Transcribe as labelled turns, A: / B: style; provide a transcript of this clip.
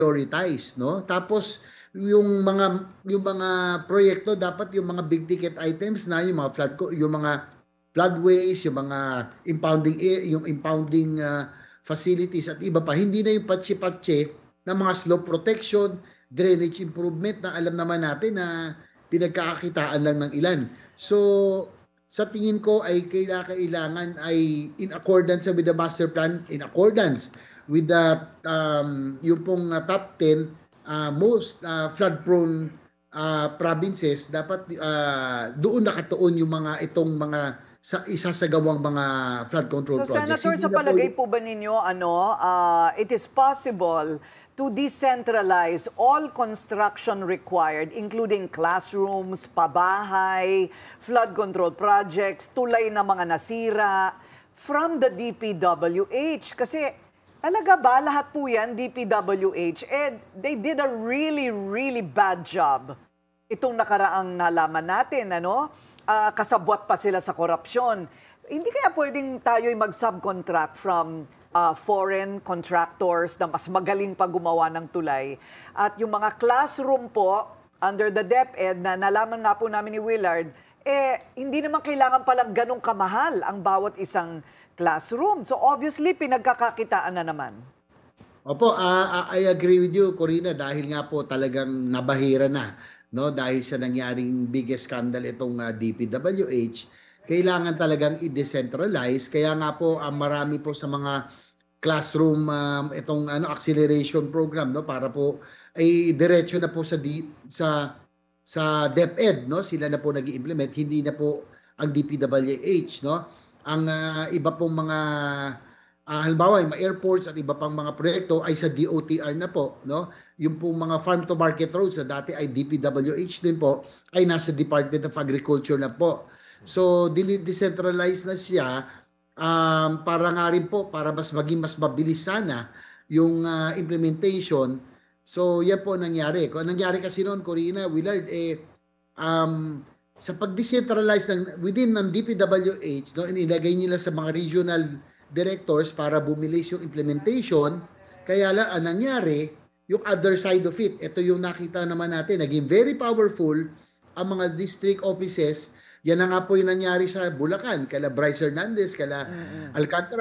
A: prioritize, no? Tapos yung mga proyekto dapat yung mga big ticket items na yung mga yung mga floodways, yung mga impounding facilities at iba pa. Hindi na yung patsi-patsi na mga slope protection, drainage improvement na alam naman natin na pinagkakakitaan lang ng ilan. So, sa tingin ko ay kailangan ay in accordance with the master plan, in accordance with the yung pong top 10 most flood-prone provinces, dapat doon nakatuon yung mga itong mga isasagawang mga flood control
B: So,
A: projects.
B: Senator,
A: Hindi
B: sa
A: na po
B: palagay po ba ninyo, it is possible to decentralize all construction required, including classrooms, pabahay, flood control projects, tulay na mga nasira, from the DPWH? Kasi talaga ba lahat po yan, DPWH, they did a really, really bad job. Itong nakaraang nalaman natin, kasabwat pa sila sa korupsyon. Hindi kaya pwedeng tayo'y mag-subcontract from foreign contractors na mas magaling pa gumawa ng tulay. At yung mga classroom po, under the DepEd, na nalaman nga po namin ni Willard, hindi naman kailangan palang ganong kamahal ang bawat isang classroom. So obviously, pinagkakakitaan na naman.
A: Opo, I agree with you, Corina, dahil nga po talagang nabahira na, no? Dahil sa nangyaring biggest scandal itong DPWH, kailangan talagang i-decentralize. Kaya nga po marami po sa mga classroom itong acceleration program, no, para po ay diretso na po sa DepEd, no? Sila na po nag-i-implement, hindi na po ang DPWH, no? Ang iba pong mga halimbawa, yung mga airports at iba pang mga proyekto ay sa DOTR na po, no? Yung pong mga farm to market roads na dati ay DPWH din po, ay nasa Department of Agriculture na po. So, decentralize na siya para nga rin po, para maging mas mabilis sana yung implementation. So, yan po nangyari. Kung nangyari kasi noon, Corina, Willard, sa pag-decentralize within ng DPWH, no, inilagay nila sa mga regional directors para bumilis yung implementation. Kaya lang, ang nangyari, yung other side of it, ito yung nakita naman natin, naging very powerful ang mga district offices. Yan na nga po yung nangyari sa Bulacan, kala Bryce Hernandez, kala Alcantara.